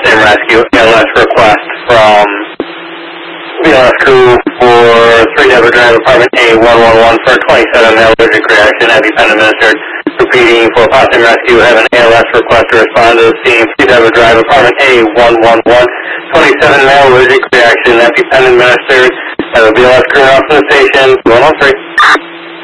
Possum Rescue ALS request from BLS crew for 3 Deborah Drive, apartment A111 for 27 male allergic reaction, EpiPen administered. Repeating for Possum Rescue, have an ALS request to respond to the scene. 3 Deborah Drive, apartment A111, 27 male allergic reaction, EpiPen administered. Have a BLS crew off to the station, 103.